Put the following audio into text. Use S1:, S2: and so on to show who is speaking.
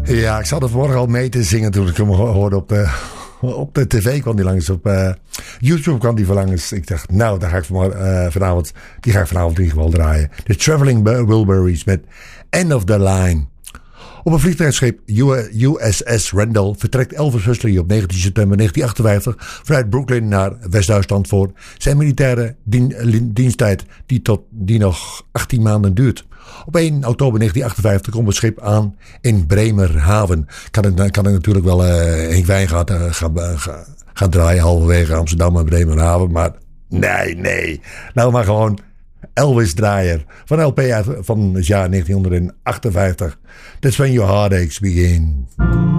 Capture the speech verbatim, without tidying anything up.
S1: Ja, ik zat er vanmorgen al mee te zingen toen ik hem hoorde op de, op de tv kwam die langs. Op uh, YouTube kwam die langs. Ik dacht, nou, daar ga ik vanmorgen, uh, vanavond, die ga ik vanavond in ieder geval draaien. De Traveling Wilburys met End of the Line. Op een vliegtuigschip U S S Randall vertrekt Elvis Presley op negentien september negentien achtenvijftig vanuit Brooklyn naar West-Duitsland voor zijn militaire dien, diensttijd die, tot, die nog achttien maanden duurt. Op één oktober negentien achtenvijftig komt het schip aan in Bremerhaven. Kan het, kan het natuurlijk wel uh, Henk Wijngaard uh, gaan, uh, gaan draaien halverwege Amsterdam en Bremerhaven. Maar nee, nee. Nou maar gewoon Elvis Draaier van L P van het jaar negentien achtenvijftig. That's when your heartaches begin.